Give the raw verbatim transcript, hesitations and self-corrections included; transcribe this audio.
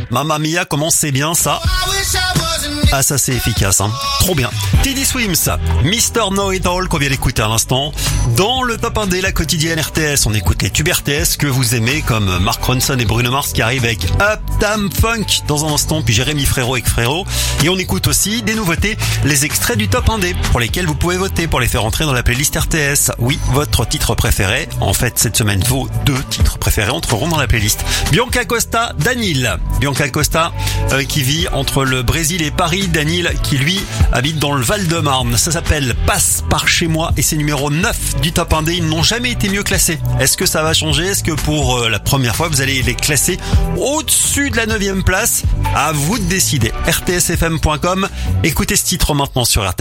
Mamma Mia, comment c'est bien ça. Ah ça c'est efficace, hein. Trop bien. Teddy Swims, mister Know It All qu'on vient d'écouter à l'instant. Dans le top un D, la quotidienne R T S, on écoute les tubes R T S que vous aimez, comme Mark Ronson et Bruno Mars qui arrivent avec Uptown Funk dans un instant, puis Jérémy Frérot avec Frérot. Et on écoute aussi des nouveautés, les extraits du top un D pour lesquels vous pouvez voter pour les faire entrer dans la playlist R T S. Oui, votre titre préféré. En fait, cette semaine, vos deux titres préférés entreront dans la playlist. Bianca Costa, Danil. Bianca Costa euh, qui vit entre le Brésil et Paris. Danil qui lui habite dans le Val-de-Marne. Ça s'appelle Passe par chez moi et c'est numéro neuf du top un D. Ils n'ont jamais été mieux classés. Est-ce que ça va changer? Est-ce que pour euh, la première fois vous allez les classer au-dessus de la neuvième place? À vous de décider. R T S F M point com. Écoutez ce titre maintenant sur R T S.